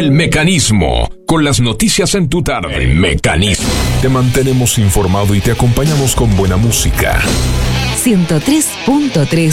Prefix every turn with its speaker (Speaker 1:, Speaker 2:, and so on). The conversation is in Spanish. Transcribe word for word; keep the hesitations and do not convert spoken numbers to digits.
Speaker 1: El Mecanismo, con las noticias en tu tarde. Mecanismo.
Speaker 2: Te mantenemos informado y te acompañamos con buena música.
Speaker 3: ciento tres punto tres